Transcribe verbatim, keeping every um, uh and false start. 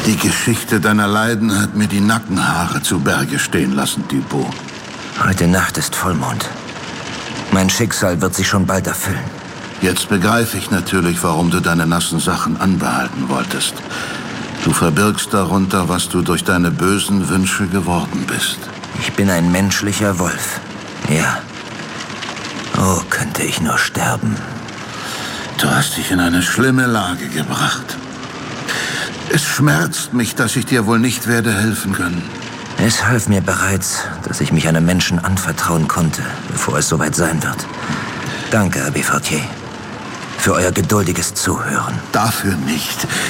Die Geschichte deiner Leiden hat mir die Nackenhaare zu Berge stehen lassen, Dupont. Heute Nacht ist Vollmond. Mein Schicksal wird sich schon bald erfüllen. Jetzt begreife ich natürlich, warum du deine nassen Sachen anbehalten wolltest. Du verbirgst darunter, was du durch deine bösen Wünsche geworden bist. Ich bin ein menschlicher Wolf. Ja. Oh, könnte ich nur sterben. Du hast dich in eine schlimme Lage gebracht. Es schmerzt mich, dass ich dir wohl nicht werde helfen können. Es half mir bereits, dass ich mich einem Menschen anvertrauen konnte, bevor es soweit sein wird. Danke, Abbé Fortier, für euer geduldiges Zuhören. Dafür nicht.